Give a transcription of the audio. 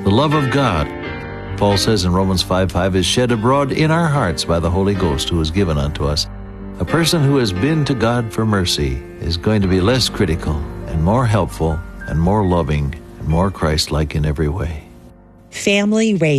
The love of God, Paul says in Romans 5:5, is shed abroad in our hearts by the Holy Ghost who is given unto us. A person who has been to God for mercy is going to be less critical and more helpful and more loving and more Christ-like in every way. Family Radio.